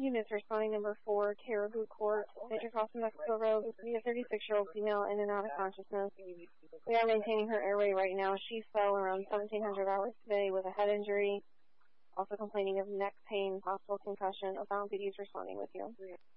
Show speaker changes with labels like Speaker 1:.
Speaker 1: Units responding number 4, Caribou Court, Major Crossing, Mexico Road. This will be a 36-year-old female in and out of consciousness. We are maintaining her airway right now. She fell around 1700 hours today with a head injury, also complaining of neck pain, possible concussion. O'Fallon PD is responding with you.